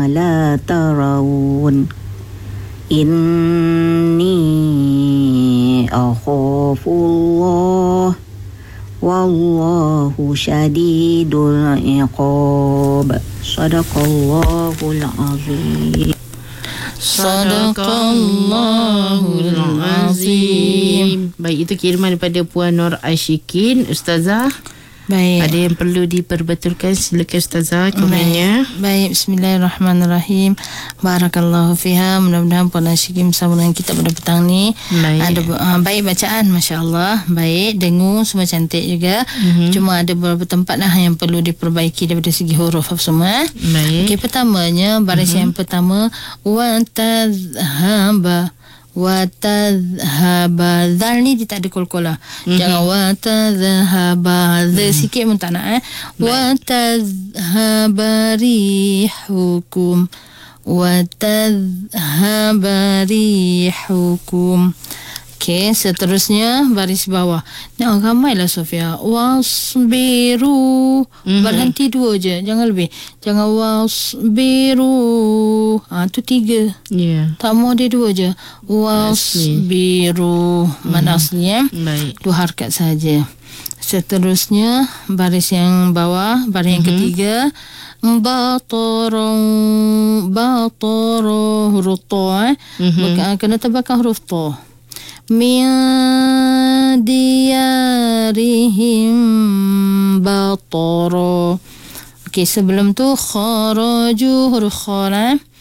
لا ترون إني أخاف الله والله شديد العقاب صدق الله العظيم. Sadaqallahul Azim. Baik, itu kiriman daripada Puan Nur Ashikin. Ustazah, Baik. ada yang perlu diperbetulkan? Silakan Ustazah komennya. Baik, bismillahirrahmanirrahim. Barakallahu fiha. Mudah-mudahan Puan Ashikin bersama dengan kita pada petang ni. Baik. Ada baik bacaan, masya-Allah. Baik, dengung semua cantik juga. Cuma ada beberapa tempat lah yang perlu diperbaiki daripada segi huruf semua. Baik. Okey, pertamanya baris yang pertama wa tadhhaba wa tadhhaba. Zal ni dia tak ada qalqalah. Jangan wa tadhhaba. Sikit pun tak nak. Wa tadhhaba rihukum wa tadhhaba rihukum. Okey, seterusnya baris bawah. Nah, ramailah Sofia. Wasbiru. Berhenti dua je, jangan lebih. Jangan wasbiru. Tu 3. Ya. Tak mau dia 2 je. Wasbiru. Mana aslinya? Baik. 2 harakat saja. Seterusnya baris yang bawah, baris yang ketiga. Batara huruf ta. Kena terbakar huruf ta. Min diyarihim batara. Okey, sebelum tu kharaju huruf kha.